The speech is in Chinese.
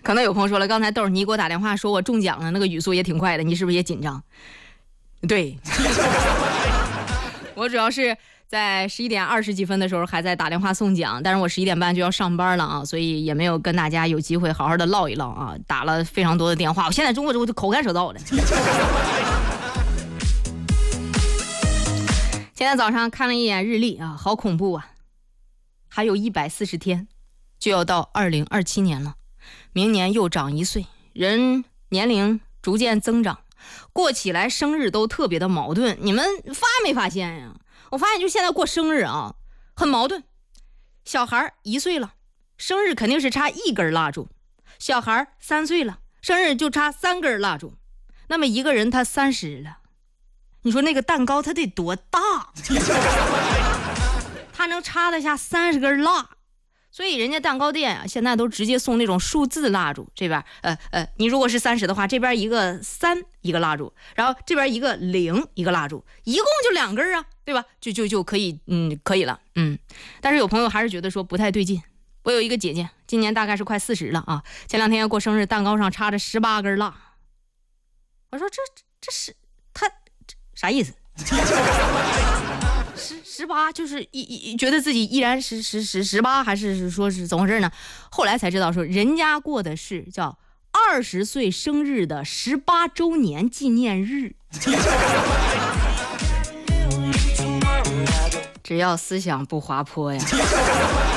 可能有朋友说了，刚才豆儿你给我打电话说我中奖了，那个语速也挺快的，你是不是也紧张？对，我主要是在11点20几分的时候还在打电话送奖，但是我11点半就要上班了啊，所以也没有跟大家有机会好好的唠一唠啊，打了非常多的电话，我现在中国就口干舌燥的。现在早上看了一眼日历啊，好恐怖啊，还有140天就要到2027年了，明年又长1岁，人年龄逐渐增长，过起来生日都特别的矛盾，你们发没发现呀？我发现就现在过生日啊，很矛盾。小孩1岁了，生日肯定是差1根蜡烛；小孩3岁了，生日就差3根蜡烛。那么一个人他30了，你说那个蛋糕它得多大？它能插得下30根蜡？所以人家蛋糕店啊，现在都直接送那种数字蜡烛，这边你如果是30的话，这边一个3一个蜡烛，然后这边一个0一个蜡烛，一共就2根啊，对吧？就可以，可以了，但是有朋友还是觉得说不太对劲。我有一个姐姐，今年大概是快40了啊，前2天要过生日，蛋糕上插着18根蜡。我说这是他啥意思？18就是觉得自己依然是18，还是说是怎么回事呢？后来才知道说人家过的是叫20岁生日的18周年纪念日。只要思想不滑坡呀。